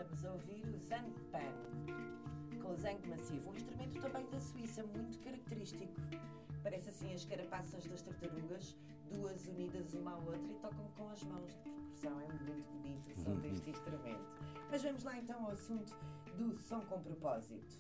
Vamos ouvir o Zangpan, com o Zang massivo, um instrumento também da Suíça, muito característico. Parece assim as carapaças das tartarugas, duas unidas uma à outra e tocam com as mãos de percussão. É muito bonito o som deste instrumento. Mas vamos lá então ao assunto do som com propósito.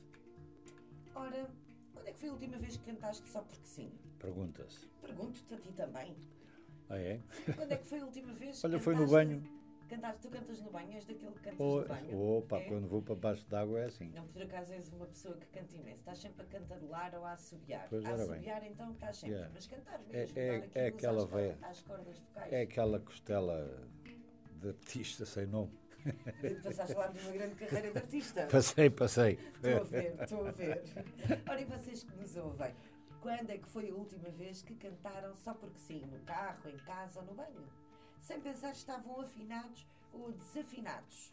Ora, quando é que foi a última vez que cantaste só porque sim? Pergunta-se. Pergunto-te a ti também. Ah, é? Quando é que foi a última vez que Olha, cantaste? foi no banho. Tu cantas no banho? És daquele que cantas no banho? Opa, É? quando vou para baixo d'água é assim. Não, por acaso és uma pessoa que canta imenso. Estás sempre a cantarolar ou a assobiar. Pois, A ora bem. assobiar então estás sempre. Yeah. Mas cantar mesmo, É dar aqui luz aquela veia. às cordas vocais. É aquela costela de artista sem nome. Passaste lá de uma grande carreira de artista. Passei. Estou a ver. Ora, e vocês que nos ouvem, quando é que foi a última vez que cantaram só porque sim? No carro, em casa ou no banho? Sem pensar se estavam afinados ou desafinados.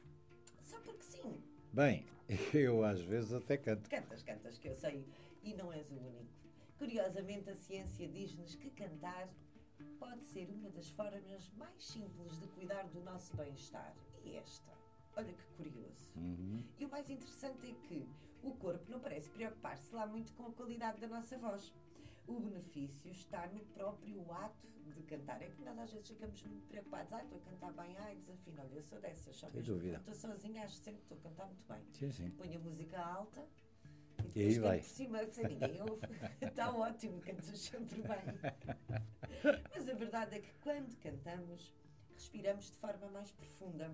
Só porque sim. Bem, eu às vezes até canto. Cantas, que eu sei, e não és o único. Curiosamente, a ciência diz-nos que cantar pode ser uma das formas mais simples de cuidar do nosso bem-estar. E esta? Olha que curioso. E o mais interessante é que o corpo não parece preocupar-se lá muito com a qualidade da nossa voz. O benefício está no próprio ato de cantar. É que nós às vezes ficamos muito preocupados. Estou a cantar bem, desafino. Olha, eu sou dessas. Só Sem mesmo dúvida. quando estou sozinha, acho sempre que estou a cantar muito bem. Sim. Ponho a música alta E depois aí canto vai. por cima, sem ninguém ouve. Está ótimo, cantas sempre bem. Mas a verdade é que quando cantamos, respiramos de forma mais profunda.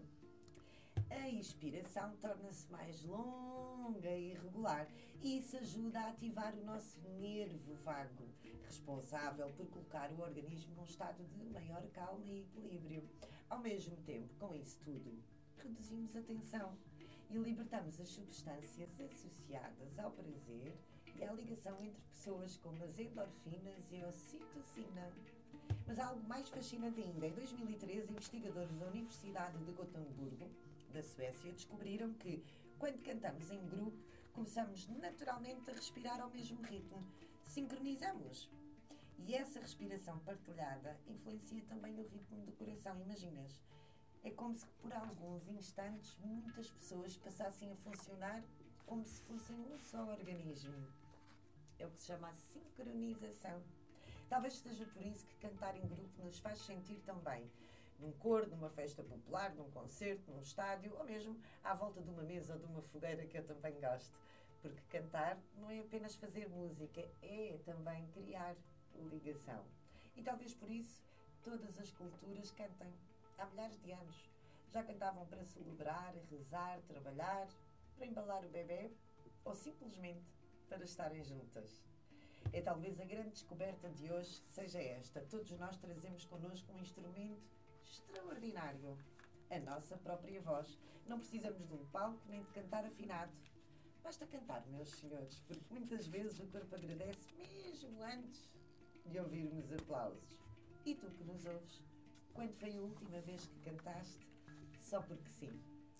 A expiração torna-se mais longa e irregular e isso ajuda a ativar o nosso nervo vago, responsável por colocar o organismo num estado de maior calma e equilíbrio. Ao mesmo tempo, com isso tudo, reduzimos a tensão e libertamos as substâncias associadas ao prazer e à ligação entre pessoas, como as endorfinas e a ocitocina. Mas há algo mais fascinante ainda. Em 2013, investigadores da Universidade de Gotemburgo, da Suécia, descobriram que, quando cantamos em grupo, começamos naturalmente a respirar ao mesmo ritmo. Sincronizamos. E essa respiração partilhada influencia também o ritmo do coração. Imaginas? É como se por alguns instantes muitas pessoas passassem a funcionar como se fossem um só organismo. É o que se chama a sincronização. Talvez seja por isso que cantar em grupo nos faz sentir tão bem. Num coro, numa festa popular, num concerto, num estádio, ou mesmo à volta de uma mesa ou de uma fogueira, que eu também gosto. Porque cantar não é apenas fazer música, é também criar ligação. E talvez por isso todas as culturas cantem. Há milhares de anos. Já cantavam para celebrar, rezar, trabalhar, para embalar o bebê ou simplesmente para estarem juntas. É talvez a grande descoberta de hoje seja esta. Todos nós trazemos connosco um instrumento extraordinário, a nossa própria voz. Não precisamos de um palco nem de cantar afinado. Basta cantar, meus senhores, porque muitas vezes o corpo agradece mesmo antes de ouvirmos aplausos. E tu que nos ouves, quando foi a última vez que cantaste só porque sim?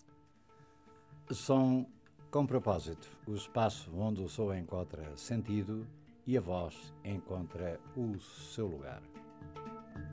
Som com propósito. O espaço onde o som encontra sentido e a voz encontra o seu lugar.